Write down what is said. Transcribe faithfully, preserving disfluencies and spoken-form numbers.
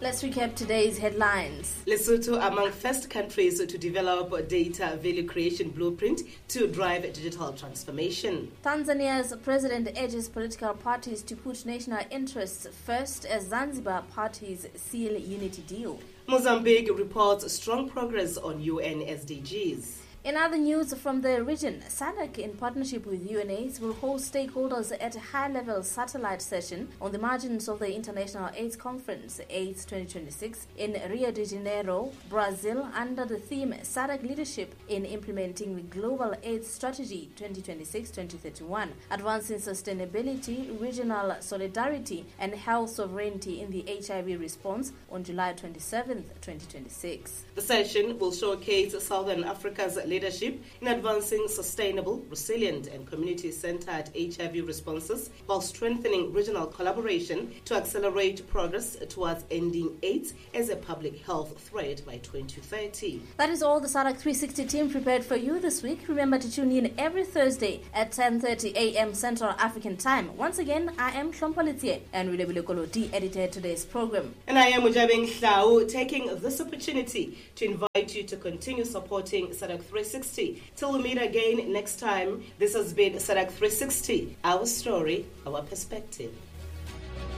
Let's recap today's headlines. Lesotho among first countries to develop a data value creation blueprint to drive digital transformation. Tanzania's president urges political parties to put national interests first as Zanzibar parties seal unity deal. Mozambique reports strong progress on U N S D Gs. In other news from the region, SADC, in partnership with U N AIDS, will host stakeholders at a high-level satellite session on the margins of the International AIDS Conference, AIDS twenty twenty-six, in Rio de Janeiro, Brazil, under the theme SADC Leadership in Implementing the Global AIDS Strategy twenty twenty-six to twenty thirty-one, Advancing Sustainability, Regional Solidarity, and Health Sovereignty in the H I V Response on July twenty-seventh, twenty twenty-six. The session will showcase Southern Africa's leadership in advancing sustainable, resilient, and community-centered H I V responses while strengthening regional collaboration to accelerate progress towards ending AIDS as a public health threat by twenty thirty. That is all the SADC three sixty team prepared for you this week. Remember to tune in every Thursday at ten thirty a.m. Central African Time. Once again, I am Shompolitie and Wilebile Koloti edited today's program. And I am Mujabeng Hlao, taking this opportunity to invite you to continue supporting SADC three sixty. Till we meet again next time, this has been SADC three sixty, our story, our perspective.